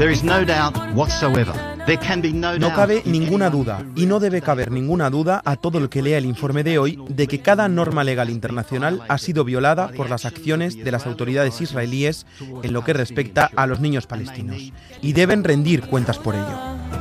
No cabe ninguna duda, y no debe caber ninguna duda a todo el que lea el informe de hoy, de que cada norma legal internacional ha sido violada por las acciones de las autoridades israelíes en lo que respecta a los niños palestinos, y deben rendir cuentas por ello.